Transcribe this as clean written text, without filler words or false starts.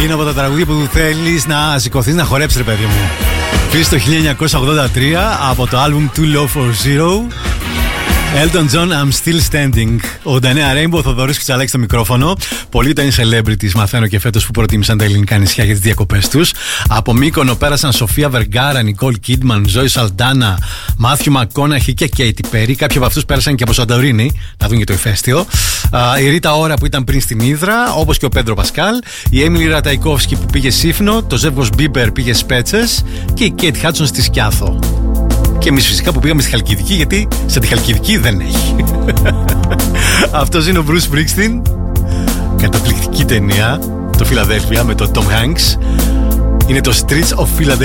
Είναι από τα τραγούδια που θέλεις να σηκωθείς να χορέψεις, ρε παιδί μου. Πίσω το 1983 από το album Too Low for Zero. Elton John, I'm Still Standing. Ο Ντανέα Rainbow, Θοδωρής Κουτσαλάκης στο μικρόφωνο. Πολλοί ήταν celebrities, μαθαίνω και φέτος, που προτίμησαν τα ελληνικά νησιά για τις διακοπές τους. Από Μύκονο πέρασαν Σοφία Βεργάρα, Νικόλ Κίντμαν, Ζόι Σαλντάνα, Μάθιου Μακκόναχι και Κέιτι Πέρι. Κάποιοι από αυτούς πέρασαν και από Σαντορίνη, να δουν και το ηφαίστειο. Η Ρίτα Ωρα που ήταν πριν στην Ύδρα, όπως και ο Πέντρο Πασκάλ. Η Έμιλι Ραταϊκόφσκι που πήγε Σύφνο. Το Ζεύγος Μπίμπερ πήγε Σπέτσες. Και η Κέιτ Χάτσον στη Σκιάθο. Και εμείς φυσικά που πήγαμε στη Χαλκιδική, γιατί σε τη Χαλκιδική δεν έχει. Αυτός είναι ο Bruce Springsteen. Καταπληκτική ταινία, το Philadelphia, με τον Tom Hanks. Είναι το Streets of Philadelphia.